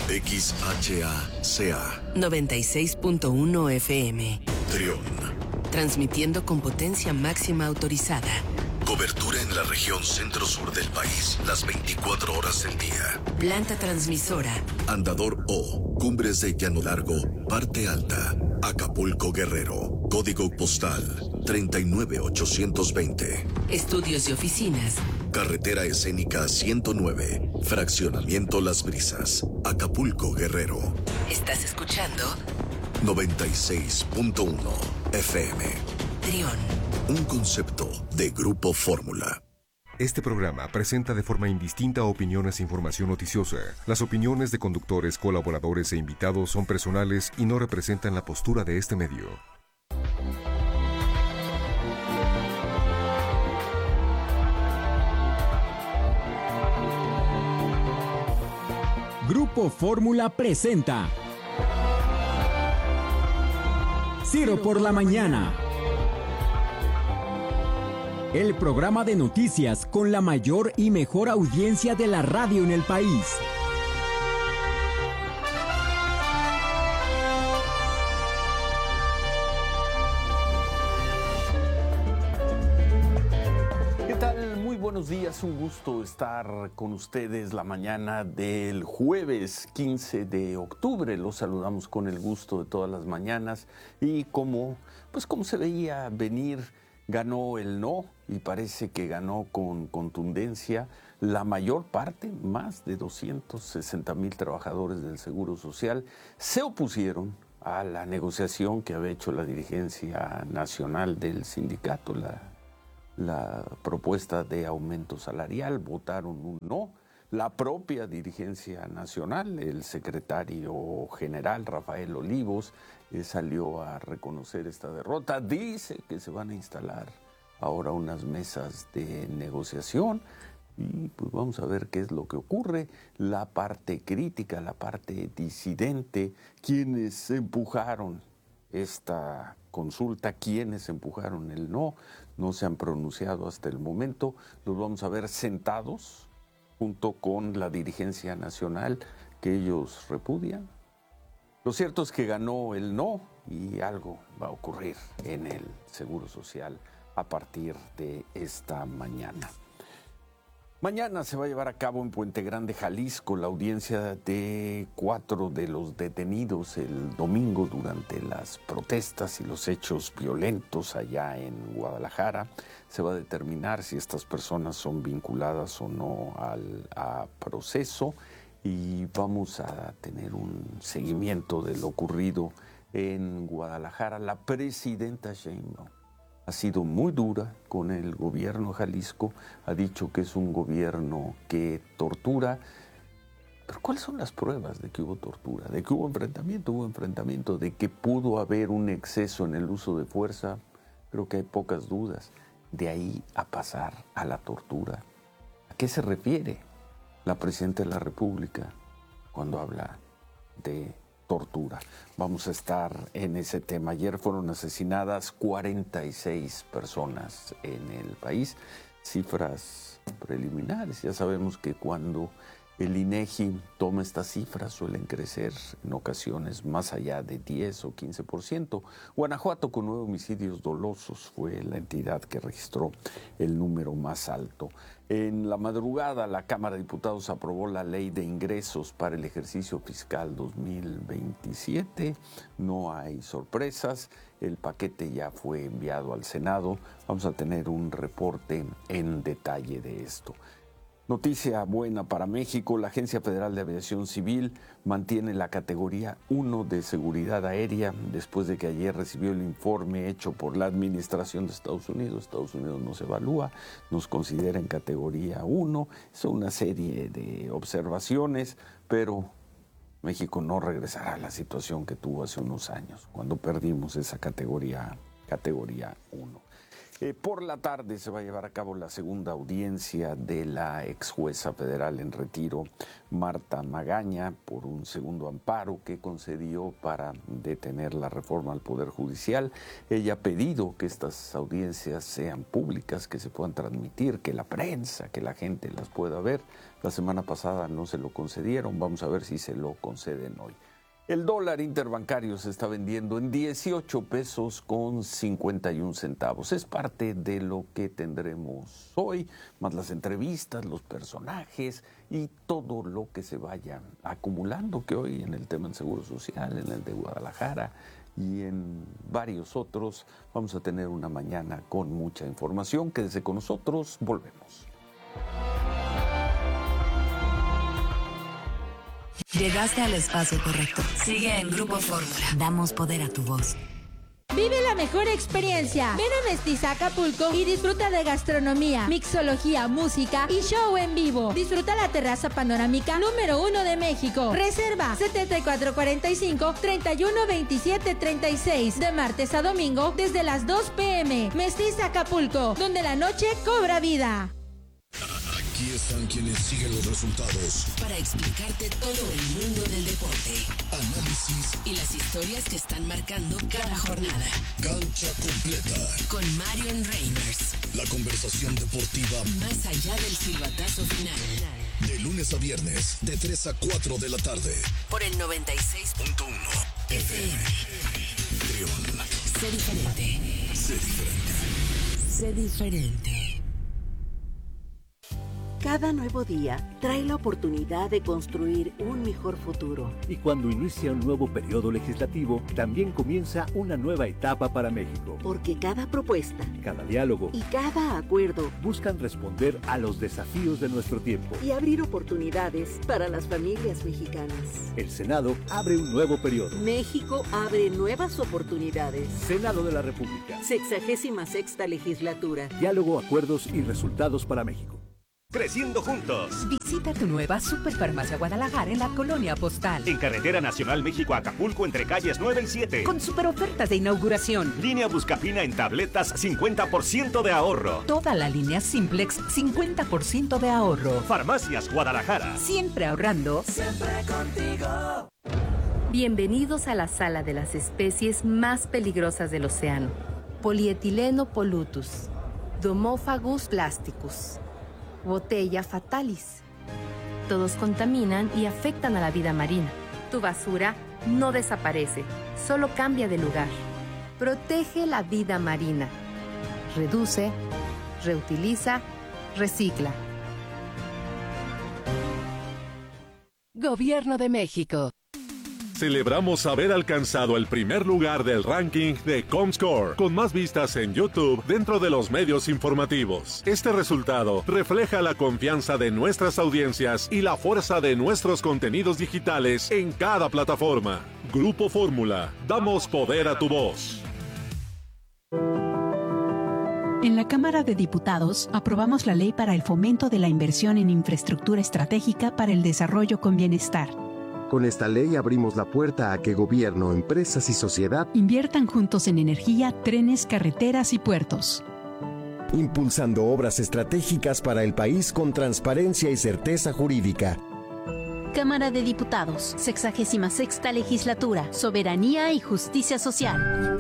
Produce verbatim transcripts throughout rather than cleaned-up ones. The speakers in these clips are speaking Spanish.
X H A C A noventa y seis punto uno F M. Trión. Transmitiendo con potencia máxima autorizada. Cobertura en la región centro-sur del país, las veinticuatro horas del día. Planta transmisora. Andador O, Cumbres de Llano Largo, Parte Alta, Acapulco, Guerrero. Código postal treinta y nueve ochocientos veinte. Estudios y oficinas. Carretera escénica ciento nueve, Fraccionamiento Las Brisas, Acapulco, Guerrero. ¿Estás escuchando? noventa y seis punto uno F M. Trión. Un concepto de Grupo Fórmula. Este programa presenta de forma indistinta opiniones e información noticiosa. Las opiniones de conductores, colaboradores e invitados son personales y no representan la postura de este medio. Grupo Fórmula presenta Ciro por la Mañana, el programa de noticias con la mayor y mejor audiencia de la radio en el país. ¿Qué tal? Muy buenos días, un gusto estar con ustedes la mañana del jueves quince de octubre. Los saludamos con el gusto de todas las mañanas y como, pues como se veía venir, ganó el no y parece que ganó con contundencia. La mayor parte, más de doscientos sesenta mil trabajadores del Seguro Social, se opusieron a la negociación que había hecho la dirigencia nacional del sindicato, la, la propuesta de aumento salarial. Votaron un no. La propia dirigencia nacional, el secretario general Rafael Olivos, eh, salió a reconocer esta derrota. Dice que se van a instalar ahora unas mesas de negociación y pues vamos a ver qué es lo que ocurre. La parte crítica, la parte disidente, quienes empujaron esta consulta, quienes empujaron el no, no se han pronunciado hasta el momento. Los vamos a ver sentados junto con la dirigencia nacional que ellos repudian. Lo cierto es que ganó el no y algo va a ocurrir en el Seguro Social a partir de esta mañana. Mañana se va a llevar a cabo en Puente Grande, Jalisco, la audiencia de cuatro de los detenidos el domingo durante las protestas y los hechos violentos allá en Guadalajara. Se va a determinar si estas personas son vinculadas o no al a proceso y vamos a tener un seguimiento de lo ocurrido en Guadalajara. La presidenta Sheinbaum ha sido muy dura con el gobierno de Jalisco, ha dicho que es un gobierno que tortura. Pero ¿cuáles son las pruebas de que hubo tortura? De que hubo enfrentamiento, hubo enfrentamiento, de que pudo haber un exceso en el uso de fuerza. Creo que hay pocas dudas. De ahí a pasar a la tortura. ¿A qué se refiere la presidenta de la República cuando habla de tortura? Vamos a estar en ese tema. Ayer fueron asesinadas cuarenta y seis personas en el país. Cifras preliminares. Ya sabemos que cuando el INEGI toma estas cifras suelen crecer en ocasiones más allá de diez o quince por ciento. Guanajuato, con nueve homicidios dolosos, fue la entidad que registró el número más alto. En la madrugada, la Cámara de Diputados aprobó la Ley de Ingresos para el ejercicio fiscal dos mil veintisiete. No hay sorpresas. El paquete ya fue enviado al Senado. Vamos a tener un reporte en detalle de esto. Noticia buena para México, la Agencia Federal de Aviación Civil mantiene la categoría uno de seguridad aérea después de que ayer recibió el informe hecho por la administración de Estados Unidos. Estados Unidos nos evalúa, nos considera en categoría uno, son una serie de observaciones, pero México no regresará a la situación que tuvo hace unos años, cuando perdimos esa categoría, categoría uno. Eh, por la tarde se va a llevar a cabo la segunda audiencia de la ex jueza federal en retiro, Marta Magaña, por un segundo amparo que concedió para detener la reforma al Poder Judicial. Ella ha pedido que estas audiencias sean públicas, que se puedan transmitir, que la prensa, que la gente las pueda ver. La semana pasada no se lo concedieron, vamos a ver si se lo conceden hoy. El dólar interbancario se está vendiendo en dieciocho pesos con cincuenta y un centavos. Es parte de lo que tendremos hoy, más las entrevistas, los personajes y todo lo que se vaya acumulando, que hoy en el tema del Seguro Social, en el de Guadalajara y en varios otros, vamos a tener una mañana con mucha información. Quédese con nosotros, volvemos. Llegaste al espacio correcto. Sigue en Grupo Fórmula. Damos poder a tu voz. Vive la mejor experiencia. Ven a Mestiza Acapulco y disfruta de gastronomía, mixología, música y show en vivo. Disfruta la terraza panorámica número uno de México. Reserva setenta y cuatro cuarenta y cinco, treinta y uno veintisiete treinta y seis de martes a domingo desde las dos pe eme. Mestiza Acapulco, donde la noche cobra vida. Aquí están quienes siguen los resultados Para explicarte todo el mundo del deporte análisis y las historias que están marcando cada jornada. cancha completa, Con Marion Reimers. la conversación deportiva Más allá del silbatazo final. de lunes a viernes de tres a cuatro de la tarde Por el noventa y seis punto uno F M. Trión. Sé diferente. Sé diferente. Sé diferente. Cada nuevo día trae la oportunidad de construir un mejor futuro. Y cuando inicia un nuevo periodo legislativo, también comienza una nueva etapa para México. Porque cada propuesta Cada diálogo y cada acuerdo buscan responder a los desafíos de nuestro tiempo. y abrir oportunidades para las familias mexicanas. El Senado abre un nuevo periodo. México abre nuevas oportunidades. Senado de la República. Sexagésima sexta legislatura. Diálogo, acuerdos y resultados para México. Creciendo juntos. Visita tu nueva Superfarmacia Guadalajara en la Colonia Postal. En Carretera Nacional México-Acapulco entre calles nueve y siete. Con super ofertas de inauguración. Línea Buscapina en tabletas, cincuenta por ciento de ahorro. Toda la línea Simplex, cincuenta por ciento de ahorro. Farmacias Guadalajara. Siempre ahorrando. Siempre contigo. Bienvenidos a la sala de las especies más peligrosas del océano. Polietileno pollutus, Domophagus plasticus, Botella fatalis. Todos contaminan y afectan a la vida marina. Tu basura no desaparece, solo cambia de lugar. Protege la vida marina. Reduce, reutiliza, recicla. Gobierno de México. Celebramos haber alcanzado el primer lugar del ranking de Comscore, con más vistas en YouTube dentro de los medios informativos. Este resultado refleja la confianza de nuestras audiencias y la fuerza de nuestros contenidos digitales en cada plataforma. Grupo Fórmula, damos poder a tu voz. En la Cámara de Diputados aprobamos la ley para el fomento de la inversión en infraestructura estratégica para el desarrollo con bienestar. Con esta ley abrimos la puerta a que gobierno, empresas y sociedad inviertan juntos en energía, trenes, carreteras y puertos. Impulsando obras estratégicas para el país con transparencia y certeza jurídica. Cámara de Diputados, sexagésima sexta legislatura, soberanía y justicia social.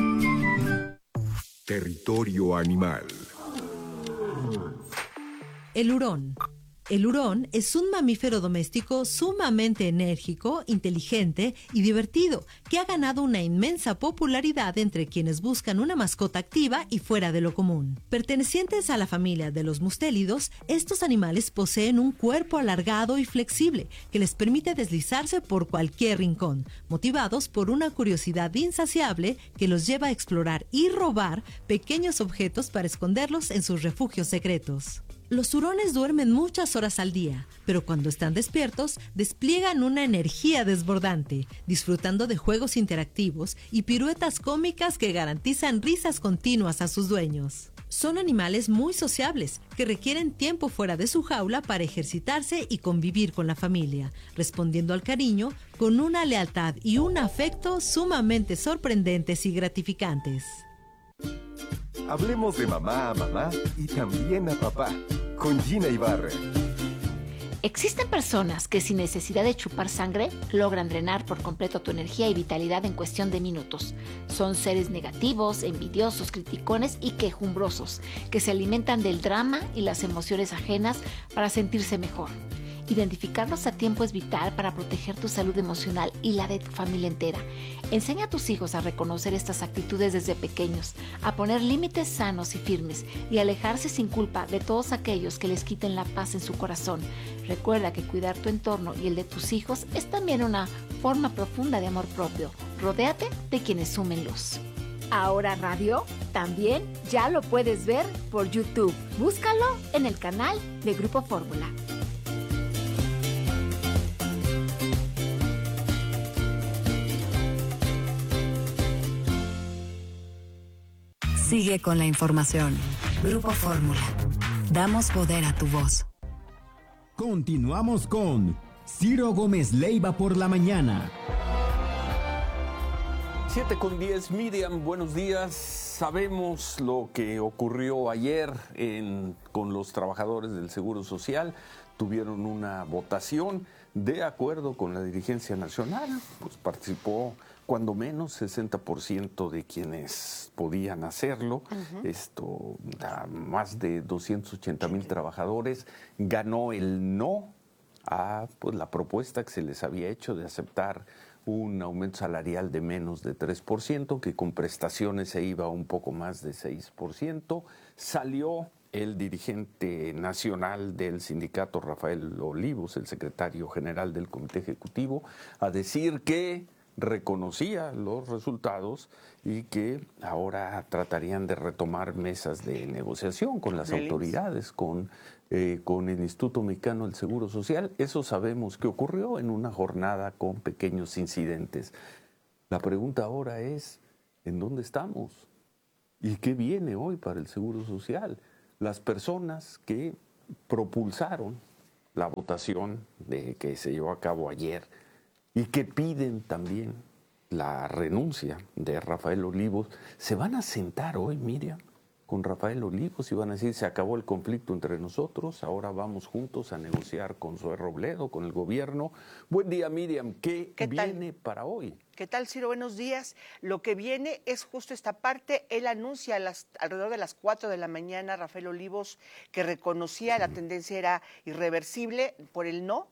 Territorio animal. El hurón. El hurón es un mamífero doméstico sumamente enérgico, inteligente y divertido, que ha ganado una inmensa popularidad entre quienes buscan una mascota activa y fuera de lo común. Pertenecientes a la familia de los mustélidos, estos animales poseen un cuerpo alargado y flexible que les permite deslizarse por cualquier rincón, motivados por una curiosidad insaciable que los lleva a explorar y robar pequeños objetos para esconderlos en sus refugios secretos. Los hurones duermen muchas horas al día, pero cuando están despiertos despliegan una energía desbordante, disfrutando de juegos interactivos y piruetas cómicas que garantizan risas continuas a sus dueños. Son animales muy sociables, que requieren tiempo fuera de su jaula para ejercitarse y convivir con la familia, respondiendo al cariño con una lealtad y un afecto sumamente sorprendentes y gratificantes. Hablemos de mamá a mamá y también a papá, con Gina Ibarra. Existen personas que sin necesidad de chupar sangre logran drenar por completo tu energía y vitalidad en cuestión de minutos. Son seres negativos, envidiosos, criticones y quejumbrosos, que se alimentan del drama y las emociones ajenas para sentirse mejor. Identificarlos a tiempo es vital para proteger tu salud emocional y la de tu familia entera. Enseña a tus hijos a reconocer estas actitudes desde pequeños, a poner límites sanos y firmes y alejarse sin culpa de todos aquellos que les quiten la paz en su corazón. Recuerda que cuidar tu entorno y el de tus hijos es también una forma profunda de amor propio. Rodéate de quienes sumen luz. Ahora Radio también ya lo puedes ver por YouTube. Búscalo en el canal de Grupo Fórmula. Sigue con la información. Grupo Fórmula. Damos poder a tu voz. Continuamos con Ciro Gómez Leiva por la mañana. siete con diez, Miriam, buenos días. Sabemos lo que ocurrió ayer en, con los trabajadores del Seguro Social. Tuvieron una votación de acuerdo con la dirigencia nacional. Pues participó cuando menos sesenta por ciento de quienes podían hacerlo. Uh-huh. Esto da más de doscientos ochenta mil trabajadores. Ganó el no a pues, la propuesta que se les había hecho de aceptar un aumento salarial de menos de tres por ciento, que con prestaciones se iba a un poco más de seis por ciento. Salió el dirigente nacional del sindicato, Rafael Olivos, el secretario general del Comité Ejecutivo, a decir que reconocía los resultados y que ahora tratarían de retomar mesas de negociación con las autoridades, con, eh, con el Instituto Mexicano del Seguro Social. Eso sabemos que ocurrió en una jornada con pequeños incidentes. La pregunta ahora es, ¿en dónde estamos? ¿Y qué viene hoy para el Seguro Social? Las personas que propulsaron la votación de que se llevó a cabo ayer y que piden también la renuncia de Rafael Olivos, se van a sentar hoy, Miriam, con Rafael Olivos y van a decir, se acabó el conflicto entre nosotros, ahora vamos juntos a negociar con Zoé Robledo, con el gobierno. Buen día, Miriam, ¿qué, ¿Qué viene tal? para hoy? ¿Qué tal, Ciro? Buenos días. Lo que viene es justo esta parte. Él anuncia a las, alrededor de las cuatro de la mañana, Rafael Olivos, que reconocía la tendencia era irreversible por el no.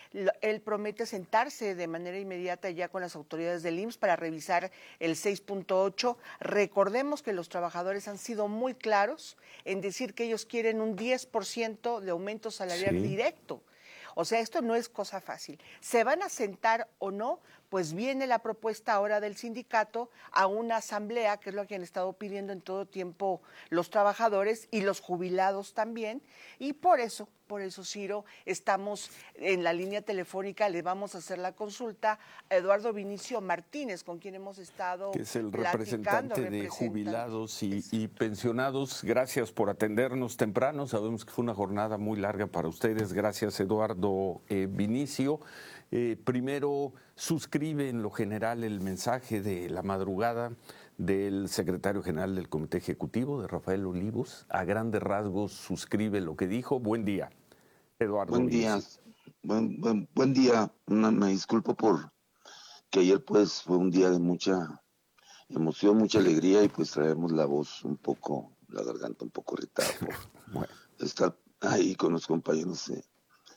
Él promete sentarse de manera inmediata ya con las autoridades del I M S S para revisar el seis punto ocho. Recordemos que los trabajadores han sido muy claros en decir que ellos quieren un diez por ciento de aumento salarial sí. directo. O sea, esto no es cosa fácil. ¿Se van a sentar o no? Pues viene la propuesta ahora del sindicato a una asamblea, que es lo que han estado pidiendo en todo tiempo los trabajadores y los jubilados también. Y por eso, por eso, Ciro, estamos en la línea telefónica, le vamos a hacer la consulta a Eduardo Vinicio Martínez, con quien hemos estado que es el representante de jubilados y, y pensionados. Gracias por atendernos temprano. Sabemos que fue una jornada muy larga para ustedes. Gracias, Eduardo eh, Vinicio. Eh, primero, suscribe en lo general el mensaje de la madrugada del secretario general del Comité Ejecutivo, de Rafael Olivos. A grandes rasgos suscribe lo que dijo. Buen día, Eduardo. Buen día, buen, buen, buen día. Una, me disculpo por que ayer pues fue un día de mucha emoción, mucha alegría y pues traemos la voz un poco, la garganta un poco irritada por bueno. estar ahí con los compañeros eh,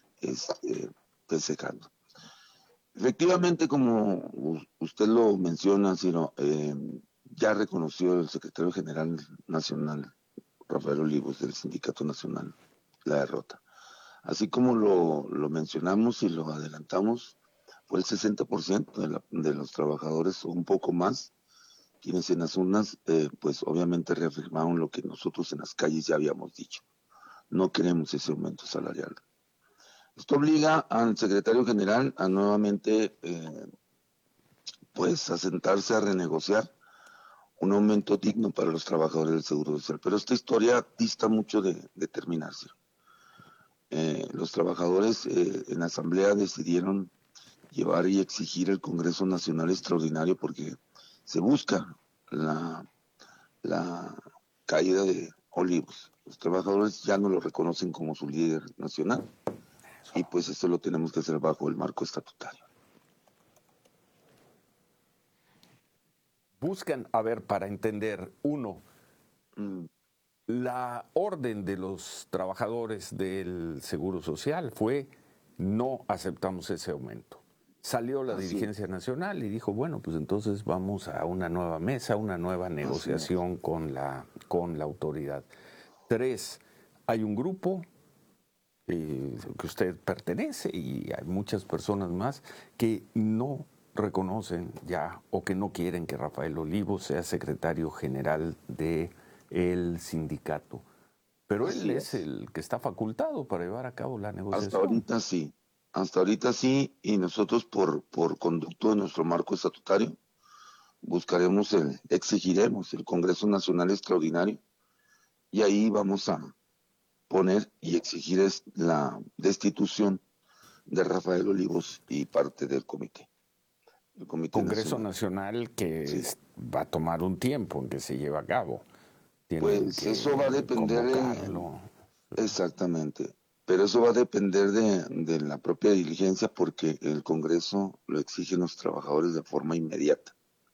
este, festejando. Efectivamente, como usted lo menciona, Ciro, eh, ya reconoció el secretario general nacional, Rafael Olivos, del Sindicato Nacional, la derrota. Así como lo, lo mencionamos y lo adelantamos, fue el sesenta por ciento de, la, de los trabajadores, o un poco más, quienes en las urnas, eh, pues obviamente reafirmaron lo que nosotros en las calles ya habíamos dicho. No queremos ese aumento salarial. Esto obliga al secretario general a nuevamente, eh, pues, a sentarse a renegociar un aumento digno para los trabajadores del Seguro Social. Pero esta historia dista mucho de, de terminarse. Eh, los trabajadores eh, en la Asamblea decidieron llevar y exigir el Congreso Nacional Extraordinario porque se busca la, la caída de Olivos. Los trabajadores ya no lo reconocen como su líder nacional y pues esto lo tenemos que hacer bajo el marco estatutario. Buscan, a ver, para entender, uno, mm. la orden de los trabajadores del Seguro Social fue no aceptamos ese aumento. Salió la Así. dirigencia nacional y dijo, bueno, pues entonces vamos a una nueva mesa, una nueva negociación con la, con la autoridad. Tres, hay un grupo eh, que usted pertenece y hay muchas personas más que no reconocen ya o que no quieren que Rafael Olivos sea secretario general del sindicato. Pero Así él es. es el que está facultado para llevar a cabo la negociación. Hasta ahorita sí, hasta ahorita sí, y nosotros por, por conducto de nuestro marco estatutario buscaremos, el, exigiremos el Congreso Nacional Extraordinario y ahí vamos a poner y exigir es la destitución de Rafael Olivos y parte del comité. El Comité Congreso Nacional, Nacional que sí. es, va a tomar un tiempo en que se lleve a cabo. Tienen pues eso va a depender de, exactamente, pero eso va a depender de, de la propia diligencia porque el Congreso lo exigen los trabajadores de forma inmediata.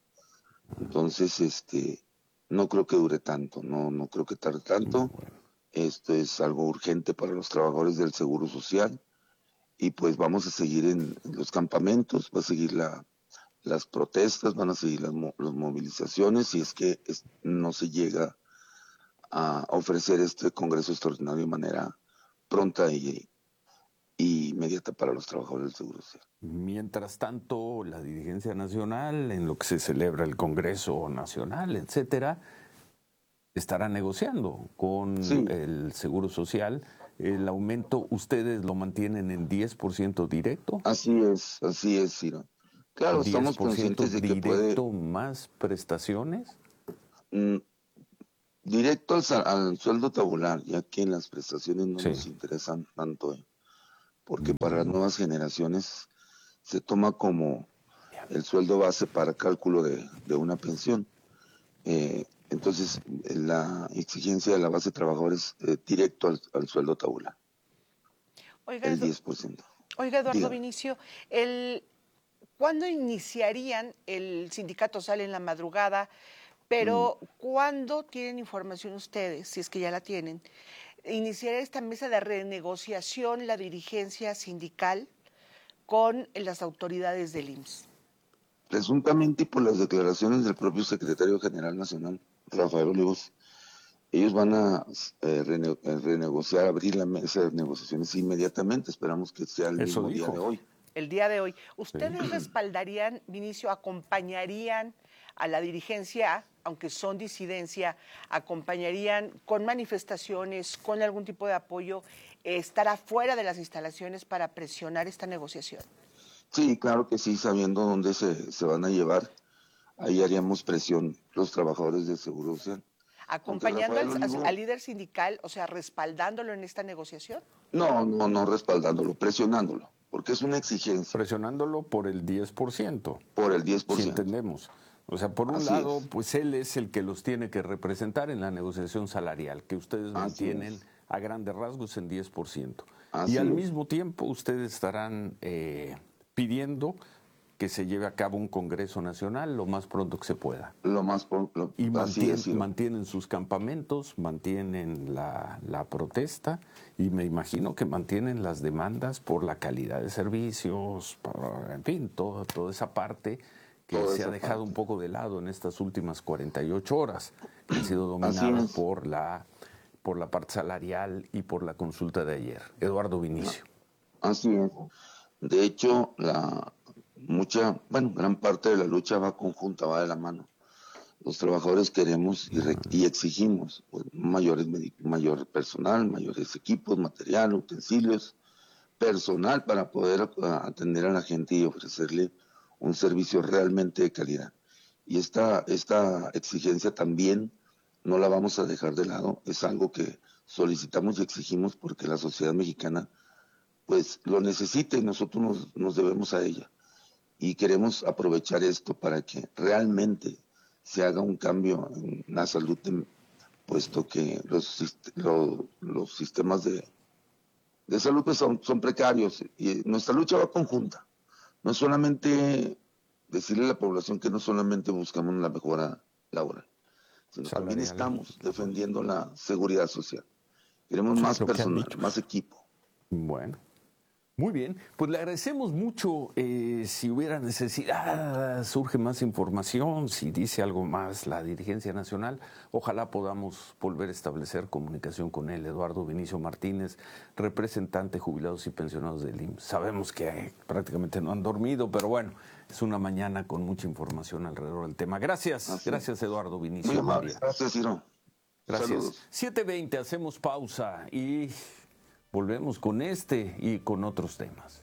Entonces, este, no creo que dure tanto, no, no creo que tarde tanto. Bueno. Esto es algo urgente para los trabajadores del Seguro Social y pues vamos a seguir en, en los campamentos, va a seguir la las protestas, van a seguir las, las movilizaciones si es que es, no se llega a ofrecer este Congreso Extraordinario de manera pronta y, y inmediata para los trabajadores del Seguro Social. Mientras tanto, la dirigencia nacional, en lo que se celebra el Congreso Nacional, etcétera, estará negociando con sí. el Seguro Social. El aumento, ¿ustedes lo mantienen en diez por ciento directo? Así es, así es, Ciro. Claro, estamos conscientes de que puede... más prestaciones? Mm, directo al, al sueldo tabular, ya que las prestaciones no sí. nos interesan tanto, eh, porque para las nuevas generaciones se toma como el sueldo base para cálculo de, de una pensión. Eh, entonces, la exigencia de la base de trabajadores es eh, directo al, al sueldo tabular. Oiga, el diez por ciento. Oiga, Eduardo Diga. Vinicio, el... ¿cuándo iniciarían? El sindicato sale en la madrugada, pero mm. ¿cuándo tienen información ustedes, si es que ya la tienen? ¿Iniciaría esta mesa de renegociación la dirigencia sindical con las autoridades del I M S S? Presuntamente y por las declaraciones del propio secretario general nacional, Rafael Olivos, ellos van a eh, rene renegociar, abrir la mesa de negociaciones inmediatamente. Esperamos que sea el Eso mismo dijo. día de hoy. El día de hoy. ¿Ustedes sí. respaldarían, Vinicio, acompañarían a la dirigencia, aunque son disidencia, acompañarían con manifestaciones, con algún tipo de apoyo, eh, estar afuera de las instalaciones para presionar esta negociación? Sí, claro que sí, sabiendo dónde se, se van a llevar, ahí haríamos presión los trabajadores del Seguro Social. ¿Acompañando al, Olivo, al líder sindical, o sea, respaldándolo en esta negociación? No, no, no respaldándolo, presionándolo. Porque es una exigencia. Presionándolo por el diez por ciento. Por el diez por ciento. Si entendemos. O sea, por un Así lado, es. pues él es el que los tiene que representar en la negociación salarial, que ustedes Así mantienen es. a grandes rasgos en diez por ciento. Así y al es. mismo tiempo ustedes estarán eh, pidiendo que se lleve a cabo un Congreso Nacional lo más pronto que se pueda. Lo más pronto. Y mantienen, mantienen sus campamentos, mantienen la, la protesta y me imagino que mantienen las demandas por la calidad de servicios, por, en fin, todo, toda esa parte que toda se ha dejado parte. un poco de lado en estas últimas cuarenta y ocho horas, que han sido dominadas por la, por la parte salarial y por la consulta de ayer. Eduardo Vinicio. Así es. De hecho, la... mucha, bueno, gran parte de la lucha va conjunta, va de la mano. Los trabajadores queremos y, re, y exigimos pues, mayores, mayor personal, mayores equipos, material, utensilios, personal para poder atender a la gente y ofrecerle un servicio realmente de calidad. Y esta, esta exigencia también no la vamos a dejar de lado, es algo que solicitamos y exigimos porque la sociedad mexicana pues lo necesita y nosotros nos, nos debemos a ella. Y queremos aprovechar esto para que realmente se haga un cambio en la salud de, puesto que los, los, los sistemas de, de salud pues son, son precarios y nuestra lucha va conjunta. No es solamente decirle a la población que no solamente buscamos la mejora laboral, sino Salarial. También estamos defendiendo la seguridad social. Queremos más personal, más equipo. Bueno. Muy bien, pues le agradecemos mucho. Eh, si hubiera necesidad, surge más información, si dice algo más la dirigencia nacional, ojalá podamos volver a establecer comunicación con él. Eduardo Vinicio Martínez, representante jubilados y pensionados del I M S S. Sabemos que prácticamente no han dormido, pero bueno, es una mañana con mucha información alrededor del tema. Gracias, Así. gracias Eduardo Vinicio. Muy amable, gracias Ciro. Gracias. Saludos. siete veinte, hacemos pausa y volvemos con este y con otros temas.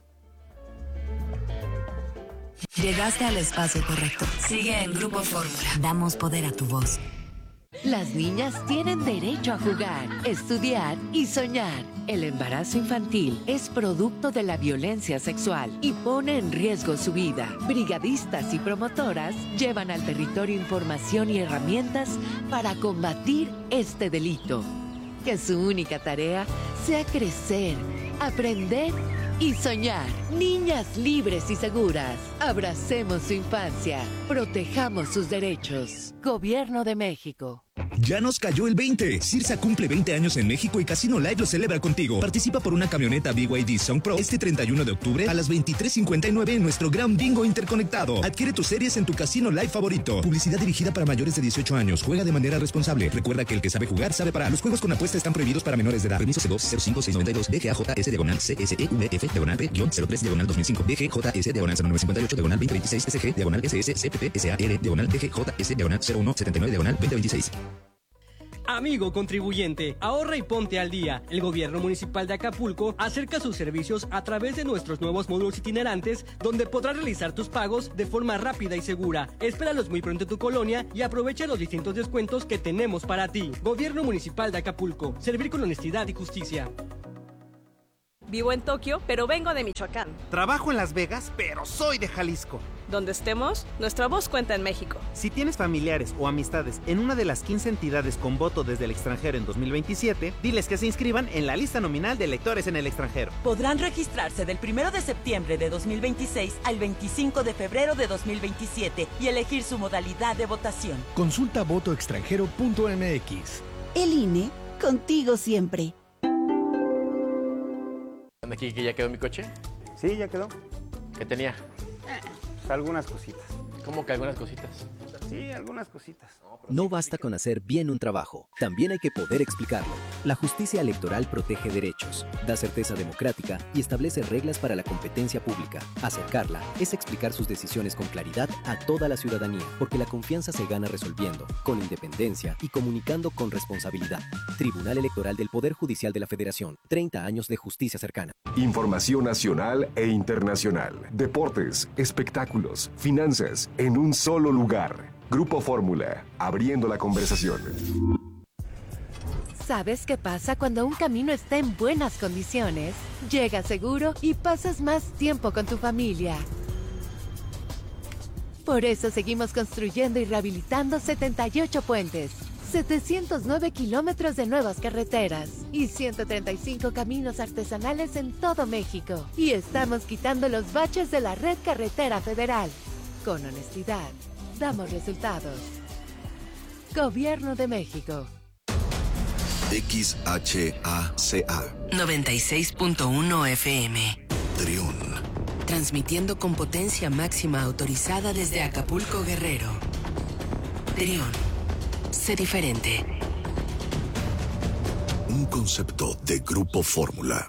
Llegaste al espacio correcto. Sigue en Grupo Fórmula. Damos poder a tu voz. Las niñas tienen derecho a jugar, estudiar y soñar. El embarazo infantil es producto de la violencia sexual y pone en riesgo su vida. Brigadistas y promotoras llevan al territorio información y herramientas para combatir este delito. Que su única tarea sea crecer, aprender y soñar. Niñas libres y seguras. Abracemos su infancia. Protejamos sus derechos. Gobierno de México. Ya nos cayó el veinte. Cirsa cumple veinte años en México y Casino Live lo celebra contigo. Participa por una camioneta B Y D Song Pro este treinta y uno de octubre a las veintitrés cincuenta y nueve en nuestro gran bingo interconectado. Adquiere tus series en tu Casino Live favorito. Publicidad dirigida para mayores de dieciocho años. Juega de manera responsable. Recuerda que el que sabe jugar sabe parar. Los juegos con apuesta están prohibidos para menores de edad. Permiso C dos cero cinco seis nueve dos D G A J S diagonal C S E V F diagonal P cero tres diagonal dos mil cinco D G J S diagonal cero nueve cincuenta y ocho diagonal veinte veintiséis S G diagonal S S C P P S A R diagonal D G J S diagonal cero uno setenta y nueve diagonal veinte veintiséis. Amigo contribuyente, ahorra y ponte al día. El gobierno municipal de Acapulco acerca sus servicios a través de nuestros nuevos módulos itinerantes, donde podrás realizar tus pagos de forma rápida y segura. Espéralos muy pronto en tu colonia y aprovecha los distintos descuentos que tenemos para ti. Gobierno municipal de Acapulco, servir con honestidad y justicia. Vivo en Tokio, pero vengo de Michoacán. Trabajo en Las Vegas, pero soy de Jalisco. Donde estemos, nuestra voz cuenta en México. Si tienes familiares o amistades en una de las quince entidades con voto desde el extranjero en dos mil veintisiete, diles que se inscriban en la lista nominal de electores en el extranjero. Podrán registrarse del primero de septiembre de dos mil veintiséis al veinticinco de febrero de dos mil veintisiete y elegir su modalidad de votación. Consulta voto extranjero punto M X. El I N E, contigo siempre. ¿Aquí que ya quedó mi coche? Sí, ya quedó. ¿Qué tenía? Pues algunas cositas. ¿Cómo que algunas cositas? Sí, algunas cositas. No basta con hacer bien un trabajo, también hay que poder explicarlo. La justicia electoral protege derechos, da certeza democrática y establece reglas para la competencia pública. Acercarla es explicar sus decisiones con claridad a toda la ciudadanía, porque la confianza se gana resolviendo, con independencia y comunicando con responsabilidad. Tribunal Electoral del Poder Judicial de la Federación, treinta años de justicia cercana. Información nacional e internacional, deportes, espectáculos, finanzas, en un solo lugar. Grupo Fórmula, abriendo la conversación. ¿Sabes qué pasa cuando un camino está en buenas condiciones? Llegas seguro y pasas más tiempo con tu familia. Por eso seguimos construyendo y rehabilitando setenta y ocho puentes, setecientos nueve kilómetros de nuevas carreteras y ciento treinta y cinco caminos artesanales en todo México. Y estamos quitando los baches de la red carretera federal. Con honestidad, damos resultados. Gobierno de México. X H A C A noventa y seis punto uno F M. Trión. Transmitiendo con potencia máxima autorizada desde Acapulco, Guerrero. Trión. Sé diferente. Un concepto de Grupo Fórmula.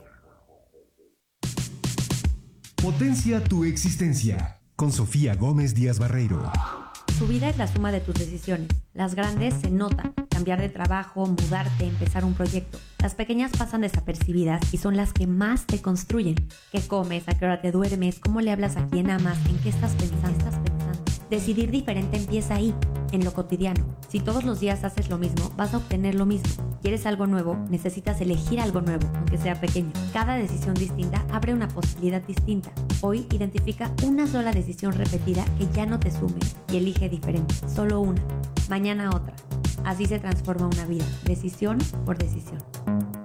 Potencia tu existencia. Con Sofía Gómez Díaz Barreiro. Tu vida es la suma de tus decisiones. Las grandes se notan. Cambiar de trabajo, mudarte, empezar un proyecto. Las pequeñas pasan desapercibidas y son las que más te construyen. ¿Qué comes? ¿A qué hora te duermes? ¿Cómo le hablas a quién amas? ¿En qué estás pensando? ¿Estás pensando? Decidir diferente empieza ahí, en lo cotidiano. Si todos los días haces lo mismo, vas a obtener lo mismo. ¿Quieres algo nuevo? Necesitas elegir algo nuevo, aunque sea pequeño. Cada decisión distinta abre una posibilidad distinta. Hoy identifica una sola decisión repetida que ya no te sume y elige diferente. Solo una. Mañana otra. Así se transforma una vida, decisión por decisión.